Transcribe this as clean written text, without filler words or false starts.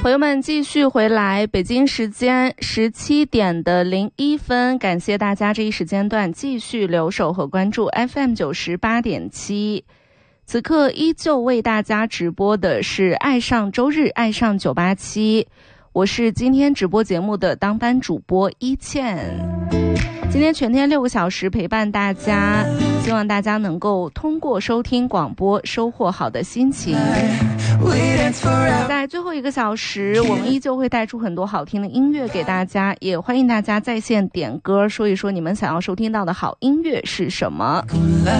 朋友们继续回来，北京时间17点的01分，感谢大家这一时间段继续留守和关注 FM 98.7。此刻依旧为大家直播的是爱上周日爱上987，我是今天直播节目的当班主播一倩。今天全天6个小时陪伴大家，希望大家能够通过收听广播收获好的心情。在最后1个小时，我们依旧会带出很多好听的音乐给大家，也欢迎大家在线点歌，说一说你们想要收听到的好音乐是什么。